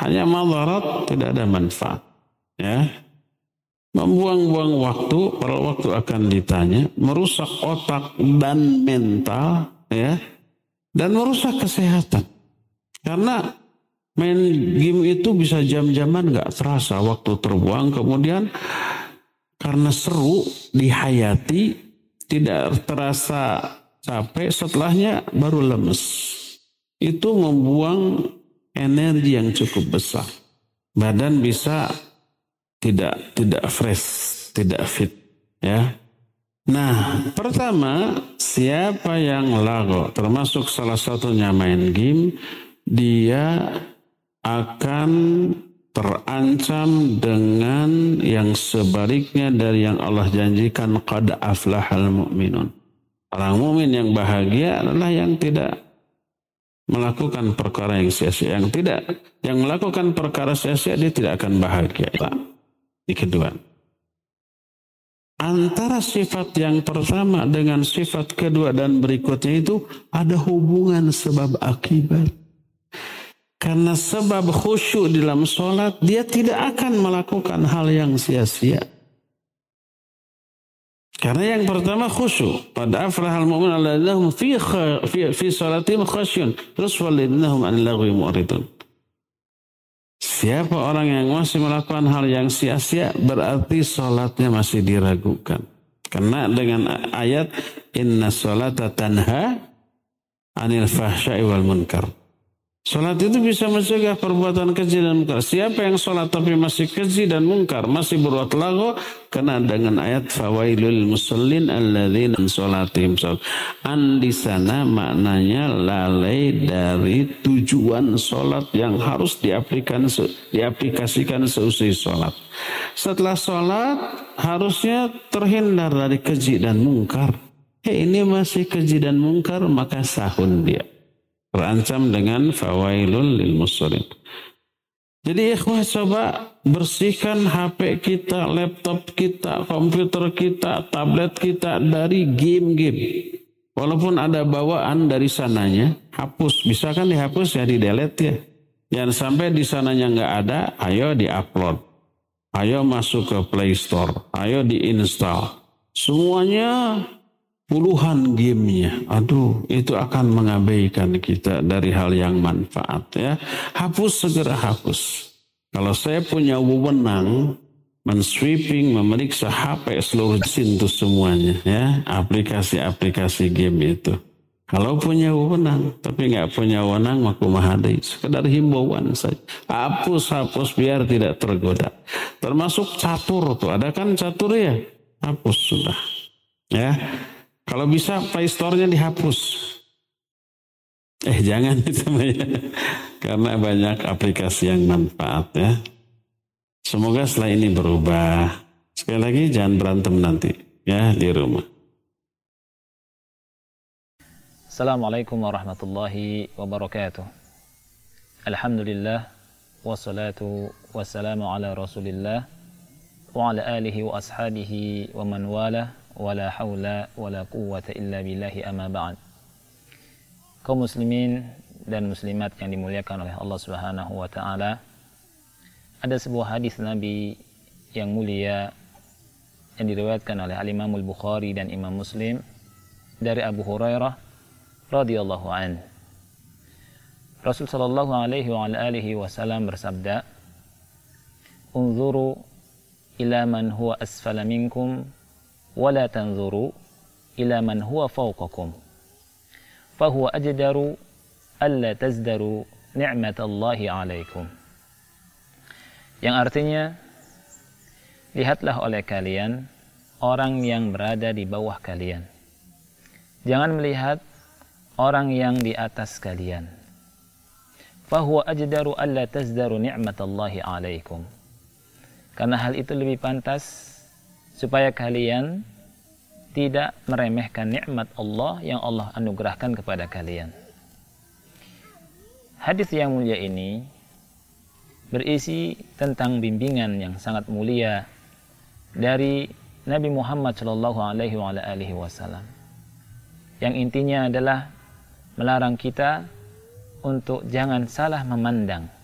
hanya madarat, tidak ada manfaat. Ya, membuang-buang waktu, pada waktu akan ditanya, merusak otak dan mental, ya, dan merusak kesehatan. Karena main game itu bisa jam-jaman nggak terasa waktu terbuang, kemudian karena seru dihayati, tidak terasa capek, setelahnya baru lemes. Itu membuang energi yang cukup besar. Badan bisa tidak fresh, tidak fit, ya. Nah, pertama, siapa yang lago, termasuk salah satunya main game, dia akan terancam dengan yang sebaliknya dari yang Allah janjikan, qad aflahal mu'minun. Orang mukmin yang bahagia adalah yang tidak melakukan perkara yang sia-sia. Yang melakukan perkara sia-sia, dia tidak akan bahagia. Yang kedua, antara sifat yang pertama dengan sifat kedua dan berikutnya itu ada hubungan sebab akibat. Karena sebab khusyuk dalam sholat, dia tidak akan melakukan hal yang sia-sia. Karena yang pertama khusyuk. Pada aflahal mu'min alladzina fi sholatihim khasyun. Terus walladzinahum 'anil lagwi mu'ridun. Siapa orang yang masih melakukan hal yang sia-sia, berarti sholatnya masih diragukan. Karena dengan ayat inna sholata tanha 'anil fahsya'i wal munkar. Salat itu bisa mencegah perbuatan keji dan munkar. Siapa yang salat tapi masih keji dan munkar, masih berbuat lagu, kena dengan ayat fawailul musallin alladzina salatihim sahun. Di sana maknanya lalai dari tujuan salat yang harus diaplikasikan seusai salat. Setelah salat harusnya terhindar dari keji dan munkar. Ini masih keji dan munkar, maka sahun dia. Terancam dengan fawailul lil musallin. Jadi ikhwah, coba bersihkan HP kita, laptop kita, komputer kita, tablet kita dari game-game. Walaupun ada bawaan dari sananya, hapus. Bisa kan dihapus, ya di-delete ya. Jangan sampai di sananya nggak ada, ayo di-upload. Ayo masuk ke Play Store, ayo di-install. Semuanya puluhan gamenya. Aduh, itu akan mengabaikan kita dari hal yang manfaat, ya. Hapus, segera hapus. Kalau saya punya wewenang men-sweeping, memeriksa HP seluruh itu semuanya, ya, aplikasi-aplikasi game itu. Kalau punya wewenang, tapi nggak punya wewenang, maka mahadai. Sekedar himbauan saja. Hapus biar tidak tergoda. Termasuk catur tuh, ada kan catur ya? Hapus sudah, ya. Kalau bisa Play Store-nya dihapus. Jangan itu ya. Karena banyak aplikasi yang manfaat, ya. Semoga setelah ini berubah. Sekali lagi jangan berantem nanti, ya, di rumah. Assalamualaikum warahmatullahi wabarakatuh. Alhamdulillah wassalatu wassalamu ala Rasulillah wa ala alihi wa ashabihi wa man wala. Wala haula wala quwwata illa billahi amma ba'd. Kaum muslimin dan muslimat yang dimuliakan oleh Allah Subhanahu wa taala, ada sebuah hadis Nabi yang mulia yang diriwayatkan oleh Al-Imam Al-Bukhari dan Imam Muslim dari Abu Hurairah radhiyallahu anhu. Rasul sallallahu alaihi wa alihi wasallam bersabda, "Unzuru ila man huwa asfala minkum wala tanzuru ila man huwa fawqakum fahuwa ajdaru alla tazdaru ni'matallahi alaikum." Yang artinya, lihatlah oleh kalian orang yang berada di bawah kalian, jangan melihat orang yang di atas kalian. Fahuwa ajdaru alla tazdaru ni'matallahi alaikum, karena hal itu lebih pantas supaya kalian tidak meremehkan nikmat Allah yang Allah anugerahkan kepada kalian. Hadis yang mulia ini berisi tentang bimbingan yang sangat mulia dari Nabi Muhammad SAW, yang intinya adalah melarang kita untuk jangan salah memandang